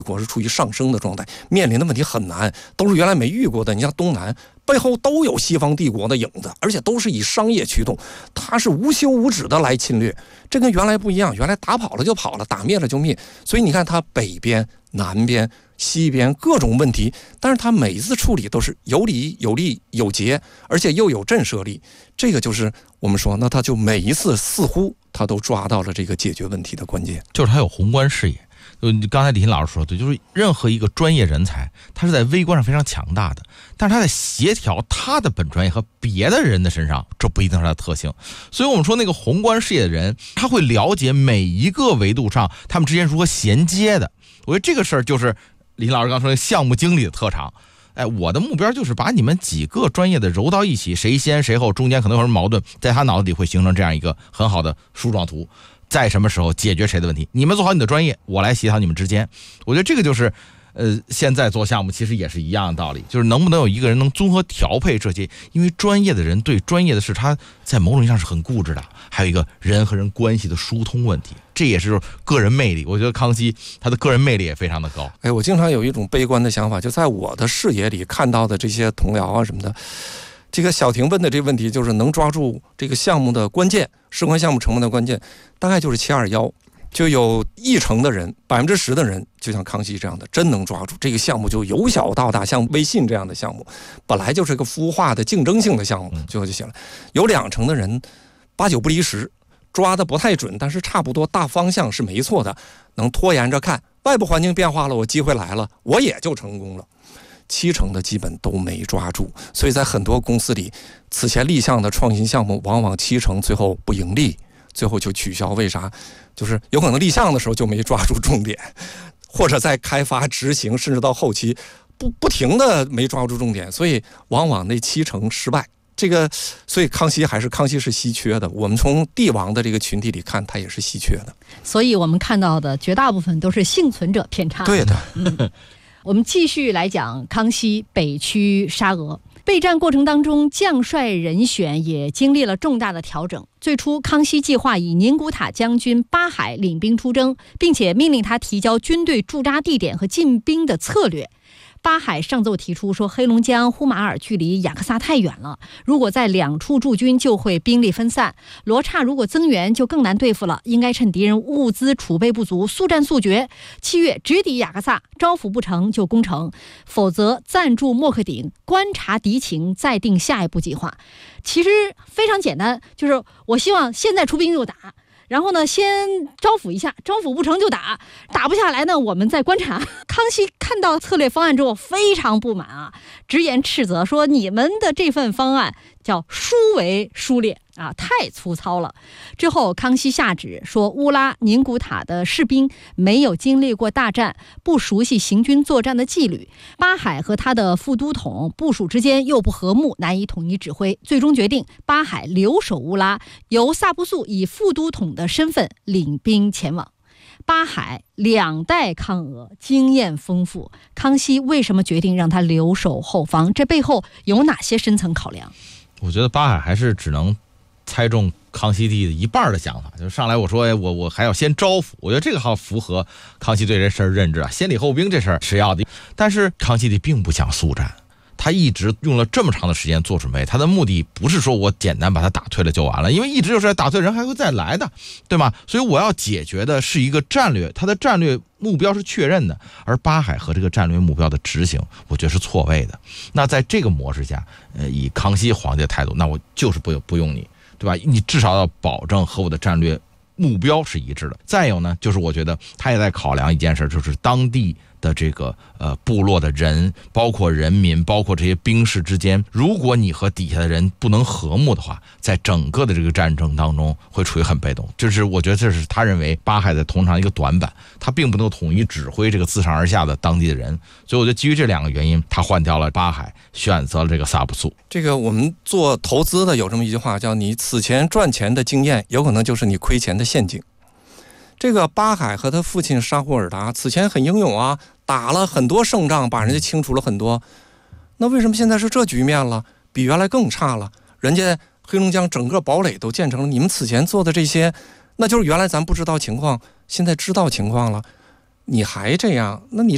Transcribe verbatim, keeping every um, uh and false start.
国是处于上升的状态，面临的问题很难，都是原来没遇过的。你像东南背后都有西方帝国的影子，而且都是以商业驱动，它是无休无止的来侵略，这跟原来不一样，原来打跑了就跑了，打灭了就灭。所以你看它北边、南边、西边各种问题，但是它每一次处理都是有理有利有节，而且又有震慑力。这个就是我们说，那它就每一次似乎它都抓到了这个解决问题的关键， 就是它有宏观视野。就刚才李欣老师说的，就是任何一个专业人才，他是在微观上非常强大的，但是他在协调他的本专业和别的人的身上，这不一定是他的特性。所以我们说那个宏观视野的人，他会了解每一个维度上他们之间如何衔接的。我觉得这个事儿就是李欣老师刚说的项目经理的特长。哎，我的目标就是把你们几个专业的揉到一起，谁先谁后，中间可能有什么矛盾，在他脑子里会形成这样一个很好的树状图。在什么时候解决谁的问题，你们做好你的专业，我来协调你们之间。我觉得这个就是呃，现在做项目其实也是一样的道理，就是能不能有一个人能综合调配这些，因为专业的人对专业的事他在某种意义上是很固执的。还有一个人和人关系的疏通问题，这也是个人魅力。我觉得康熙他的个人魅力也非常的高。 哎，我经常有一种悲观的想法，就在我的视野里看到的这些同僚啊什么的，这个小婷问的这个问题，就是能抓住这个项目的关键，事关项目成本的关键，大概就是七二一，就有一成的人，百分之十的人，就像康熙这样的，真能抓住这个项目，就由小到大，像微信这样的项目，本来就是一个孵化的竞争性的项目，最后就行了。有两成的人，八九不离十，抓的不太准，但是差不多大方向是没错的，能拖延着看，外部环境变化了，我机会来了，我也就成功了。七成的基本都没抓住，所以在很多公司里，此前立项的创新项目，往往七成最后不盈利，最后就取消。为啥？就是有可能立项的时候就没抓住重点，或者在开发、执行，甚至到后期不不停的没抓住重点，所以往往那七成失败。这个，所以康熙还是康熙是稀缺的。我们从帝王的这个群体里看，它也是稀缺的。 所以我们看到的绝大部分都是幸存者偏差。 对的。 嗯我们继续来讲康熙北驱沙俄。备战过程当中，将帅人选也经历了重大的调整。最初，康熙计划以宁古塔将军巴海领兵出征，并且命令他提交军队驻扎地点和进兵的策略。巴海上奏提出说，黑龙江呼马尔距离雅克萨太远了，如果在两处驻军就会兵力分散，罗刹如果增援就更难对付了，应该趁敌人物资储备不足，速战速决。七月直抵雅克萨，招抚不成就攻城，否则暂驻莫克顶，观察敌情，再定下一步计划。其实非常简单，就是我希望现在出兵就打，然后呢，先招抚一下，招抚不成就打，打不下来呢，我们再观察。康熙看到策略方案之后非常不满啊，直言斥责说：“你们的这份方案叫疏为疏劣啊，太粗糙了。”之后，康熙下旨说，乌拉、宁古塔的士兵没有经历过大战，不熟悉行军作战的纪律。巴海和他的副都统部署之间又不和睦，难以统一指挥。最终决定，巴海留守乌拉，由萨布素以副都统的身份领兵前往。巴海两代抗俄，经验丰富。康熙为什么决定让他留守后方？这背后有哪些深层考量？ 我觉得巴海还是只能猜中康熙帝的一半的想法，就是上来我说，哎，我我还要先招抚，我觉得这个好符合康熙对这事儿认知啊，先礼后兵这事儿是要的。但是康熙帝并不想速战，他一直用了这么长的时间做准备，他的目的不是说我简单把他打退了就完了，因为一直就是打退人还会再来的，对吗？所以我要解决的是一个战略，他的战略目标是确认的，而巴海和这个战略目标的执行，我觉得是错位的。那在这个模式下，呃，以康熙皇帝的态度，那我就是不不用你，对吧？你至少要保证和我的战略目标是一致的。再有呢，就是我觉得他也在考量一件事，就是当地的这个呃部落的人，包括人民，包括这些兵士之间，如果你和底下的人不能和睦的话，在整个的这个战争当中会处于很被动。就是我觉得这是他认为巴海在通常一个短板，他并不能统一指挥这个自上而下的当地的人。所以我觉得基于这两个原因，他换掉了巴海，选择了这个萨布素。 这个我们做投资的有这么一句话，叫你此前赚钱的经验，有可能就是你亏钱的陷阱。这个巴海和他父亲沙胡尔达此前很英勇啊，打了很多胜仗，把人家清除了很多。那为什么现在是这局面了？比原来更差了。人家黑龙江整个堡垒都建成了，你们此前做的这些，那就是原来咱不知道情况，现在知道情况了，你还这样，那你